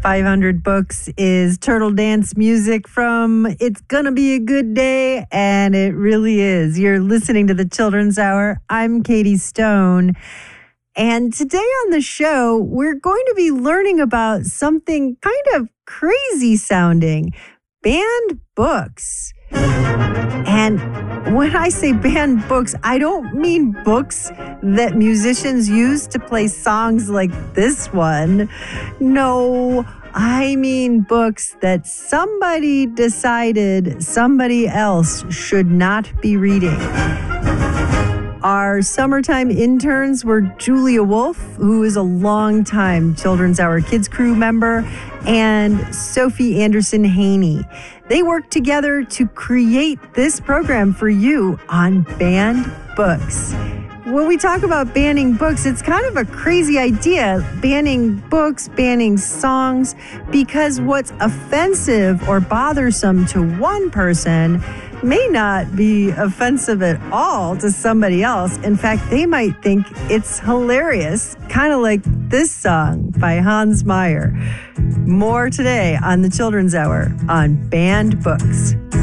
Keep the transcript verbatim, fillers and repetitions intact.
five hundred Books is turtle dance music from It's Gonna Be a Good Day, and it really is. You're listening to the Children's Hour. I'm Katie Stone. And today on the show, we're going to be learning about something kind of crazy sounding, banned books. And when I say banned books, I don't mean books that musicians use to play songs like this one. No, I mean books that somebody decided somebody else should not be reading. Our summertime interns were Julia Wolf, who is a longtime Children's Hour Kids Crew member, and Sophie Anderson Haney. They worked together to create this program for you on banned books. When we talk about banning books, it's kind of a crazy idea, banning books, banning songs, because what's offensive or bothersome to one person may not be offensive at all to somebody else. In fact, they might think it's hilarious, kind of like this song by Hans Meyer. More today on the Children's Hour on banned books.